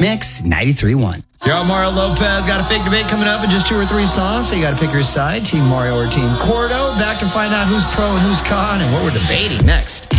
Mix 93.1. You're on Mario Lopez. Got a fake debate coming up in just 2 or 3 songs, so you got to pick your side, Team Mario or Team Cordo. Back to find out who's pro and who's con and what we're debating next.